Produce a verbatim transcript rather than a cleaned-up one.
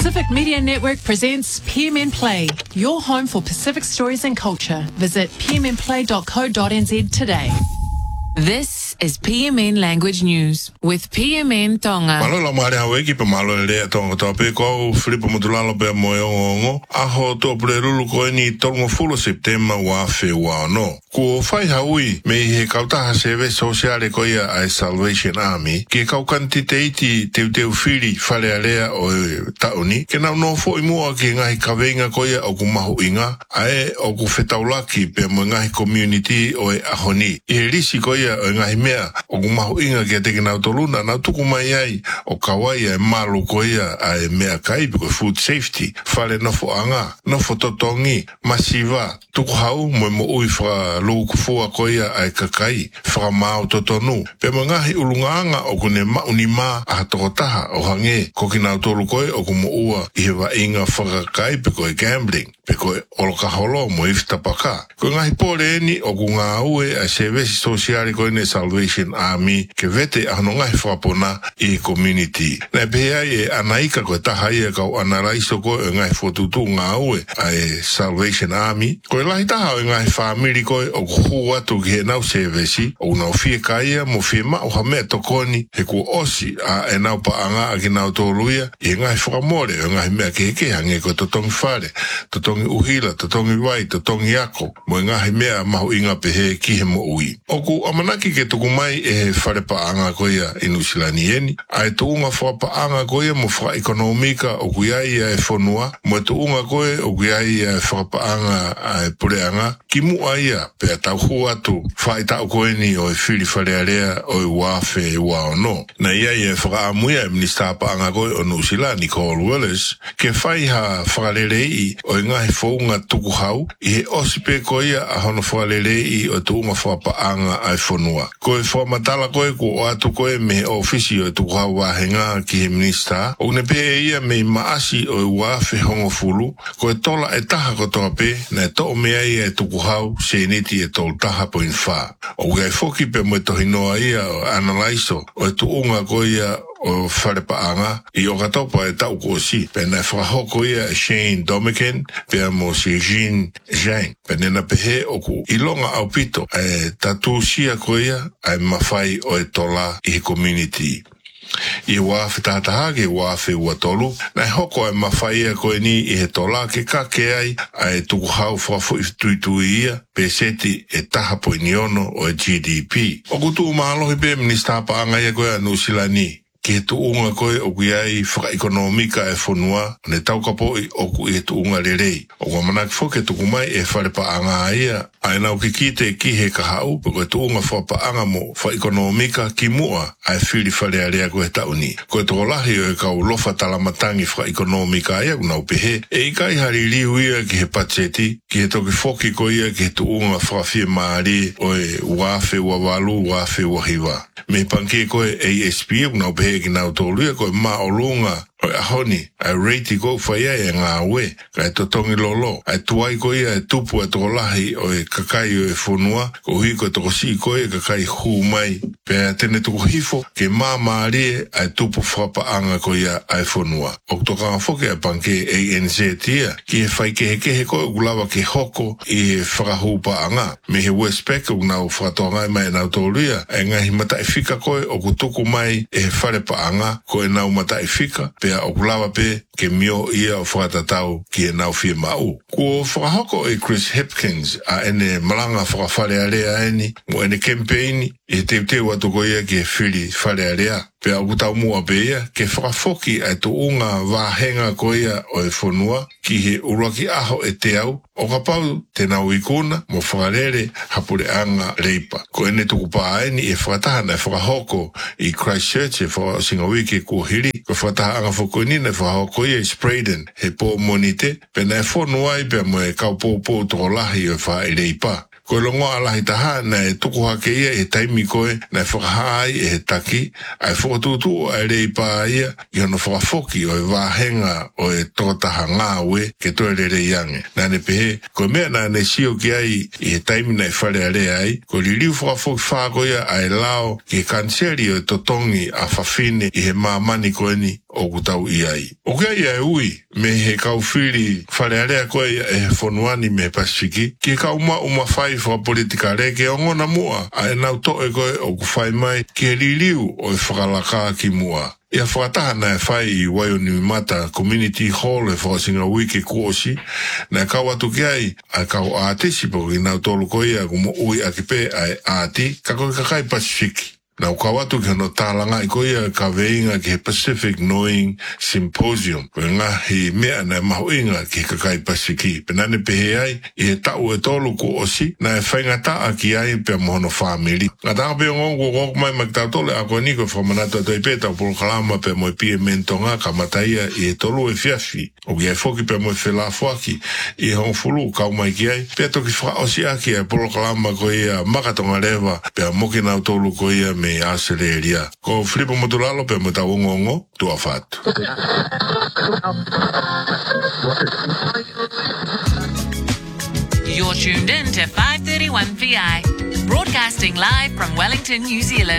Pacific Media Network presents P M N Play, your home for Pacific stories and culture. Visit p m n play dot co dot n z today. This is P M N Language News with P M N Tonga. Malo la mare hawe ki pe malo le tonga tope ko Filipo Mutulalo pe moyo aho to prelulu ko ni tongo fulo September wa fe wa no. Ko fai haui me he kauta ha seve sociale ko ia ai Salvation Army ke kau kantiteiti te te fili fale alea o tauni ke na no fo imua ke ngai kavenga ko ia o kumahu inga ai o ku fetaulaki pe mo ngai community o ahoni e risi ko ia o ngai mea o kumahu inga ke te kina toluna na tuku mai ai o kawai e malu ko ia ai mea kai ko food safety fale no fo anga no fo totongi masiva tuku hau mo mo uifra lo kufua ko ia ai kakai fra mau totonu pe mo ngai ulunganga o kune maunima a tokotaha o hange ko kina tolu ko o kumu ua i wa inga fra kai pe ko gambling pe ko oloka holo mo ifta paka ko ngai pole ni o kunga ue a service social ko ne Salvation Army ke vete ano ngai frapona i community na pe ai anaika ko taha ia ka analaiso ko ngai fotutu nga ue ai Salvation Army ko lai taha ngai family ko o hua tu ke nau service o nau fie kaia mo fie ma o hame tokoni he ko osi a e nau pa anga a ki nau toluia i ngai whakamore o ngai mea ke ke hange ko totongi whare totongi uhila, totongi wai, totongi ako mo ngai mea mahu inga pe he ki he mo ui o ku amanaki ke tuku mai e he whare pa anga ko ia inusilani eni a e tuunga wha pa anga ko ia mo wha ekonomika o ku iai e whanua mo e tuunga ko e o ku iai e wha pa anga a e pureanga ki mu aia pe a tau hua tu whai tau koe ni o e whiri wharearea o e wafe e wao no. Na ia i e whakaamuia e minister pa anga koe o Nusila Nicole Willis ke whai ha whakarerei o e ngahi whaunga tuku hau i he osipe koe ia a hono whakarerei o tuunga whapa anga ai whanua. Koe whamatala koe ko o atu koe me ofisi o tuku hau wahenga ki he minister o ne pe ia me maasi o e wafe hongo fulu koe tola e taha ko toa pe na e to mea ia e tuku hau se niti e tol taha po in wha. O gai foki pe mo e tohi noa ia o analaiso o e tuunga ko ia o whare paanga i o katopa e tau ko si pe na whahoko ia Shane Domican pe mo si Jean Zhang pe nena pehe o ku ilonga au pito e tatu sia ko ia ai mawhai o e tola i he community. I wafe tātaha ke wafe ua tolu, nai hoko e mawhaia koe ni i he tola ke kake ai a e tuku hau whafu i tuitui ia pe seti e taha po iniono o e G D P. O kutu umalohi pe minister pa anga ia koe a Nusilani. Ke tuunga koe o kuiai whakaekonomika e whanua, ne taukapo i o ku i tuunga lerei. O kwa manaki fo ke tuku mai e whare pa anga ia, ai nau ki kite ki he kahau, pe koe tuunga wha pa anga mo whaekonomika ki mua, ai whiri whare area koe tauni. Koe toko lahi o e kau lofa talamatangi whaekonomika ia unau pehe, e i kai hari lihu ia ki he pacheti, ki he toki foki ko ia ki he tuunga whawhia maari o e wafe wawalu, wafe wahiwa. Me panke koe A S P unau pehe ki nau tōluia koe maa o lunga o e ahoni, ai reiti kou whaia e ngā ue, ka e totongi lolo, ai tuai koe ia e tupu e toko lahi o e kakai o e whonua, ko hui koe toko si koe e kakai hū mai, pēr tene toko hifo, ke mā maarie ai tupu whapaanga koe ia ai whonua. O toka whoke a panke A N Z tia, ki he whai kehe kehe koe ulawa ke hoko i he whakahupaanga, me he Westpac o nau whakatoangai mai nau tōluia, e ngahi mata e whika koe o kutuku mai e he wharepaanga koe nau mata e whika, o kulawa pe ke mio ia o whakatatau ki e nau fia mau. Ko whakahoko e Chris Hipkins a ene malanga whakawhare area eni, mo ene campaigni e te teo atu ko ia ki e whiri whare area. Pea o kutau mua pe ia, ke whakafoki ai tu unga wahenga ko ia o e whonua, ki he uraki aho e te au, o ka pau te nau ikuna, mo whakarere hapure anga reipa. Ko ene tuku pāeni e whakatahana e whakahoko i Christchurch e whakasinga wiki ko hiri, ko whakataha anga whakonina e whakahoko ia i Spraden, he pō monite, pe na e whonua i pe mo e kau pōpō toko lahi o e wha i reipa. Koe longo alahi taha na e tuku hake ia e taimi koe na e whakahai e he taki, ai whakatutu ai rei pā ia i hono whakafoki o e wāhenga o e tokotaha ngā ue ke toe re rei ange. Nā ne pehe, koe mea nā ne sio ki ai i he taimi na e whare a rea ai, koe li riu whakafoki whako ia ai lao ki he kanseri o e totongi a whawhine i he māmani koe ni o kutau iai. O kia ia e ui, me he kauwhiri whalearea koe e whonuani me Pasifiki, ki ka uma uma whai wha politika reke o ngona mua, a e nau to e koe o ku whai mai ki he liliu o e whakalaka ki mua. Ia whakataha na e whai i Waioni Mata Community Hall e whakasinga wiki kuosi, na e kau atu ki ai, a kau aatisi po ki nau tolu koe ia kumo ui akipe ai aati, ka koe kakai Pasifiki. Na o kawatu ki no tālanga i koia ka veinga ki he Pacific Knowing Symposium. Koe ngā he mea na maho inga ki kakai Pasifiki. Penane pehe ai, i he tau e tolu ko osi, na e whainga taa ki ai pe mohono whamiri. Ngā tāka pe ngongo koko mai makitau tole, a koe niko whamanata toi peta o polo kalama pe moe pie mentonga ka mataia i he tolu e fiafi. O ki ai foki pe moe whela fuaki, i he hong fulu kau mai ki ai. Pea toki wha osi aki e polo kalama koia makatonga rewa, pe a moki nau tolu koia me Australia. Ko Filipo Motulalo pe mo tau ngongo tua fatu. You're tuned in to five thirty-one P I, broadcasting live from Wellington, New Zealand.